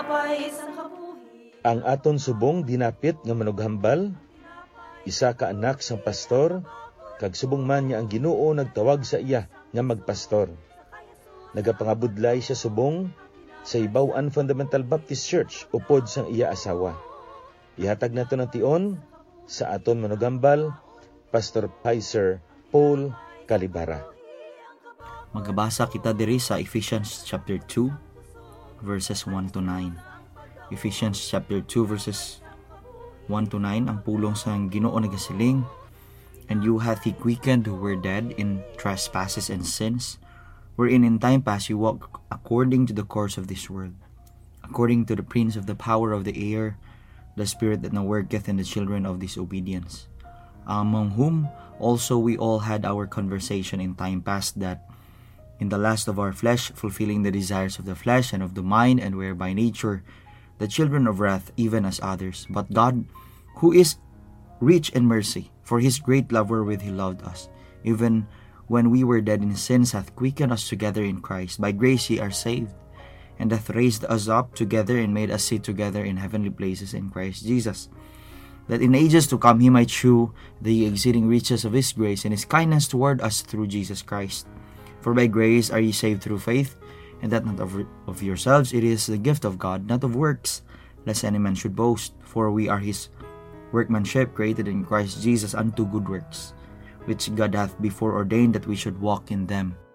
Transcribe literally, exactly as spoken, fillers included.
Ang aton subong dinapit nga manughambal, isa ka anak sang pastor, kag subong man niya ang Ginoo nagtawag sa iya nga magpastor. Nagapangabudlay siya subong sa Ibaw-an Fundamental Baptist Church upod sang iya asawa. Ihatag nato ng tion sa aton manughambal, Pastor Pizer Paul Calibara. Magabasa kita diri sa Ephesians chapter two verses one to nine. Ephesians chapter two verses one to nine, ang pulong sa Ginoo nagasiling, "And you hath he quickened who were dead in trespasses and sins, wherein in time past you walked according to the course of this world, according to the prince of the power of the air, the spirit that now worketh in the children of disobedience, among whom also we all had our conversation in time past, that in the lust of our flesh, fulfilling the desires of the flesh and of the mind, and were by nature the children of wrath, even as others. But God, who is rich in mercy, for his great love wherewith he loved us, even when we were dead in sins, hath quickened us together in Christ. By grace ye are saved, and hath raised us up together, and made us sit together in heavenly places in Christ Jesus, that in ages to come he might shew the exceeding riches of his grace and his kindness toward us through Jesus Christ. For by grace are ye saved through faith, and that not of, of yourselves, it is the gift of God, not of works, lest any man should boast. For we are his workmanship, created in Christ Jesus unto good works, which God hath before ordained that we should walk in them.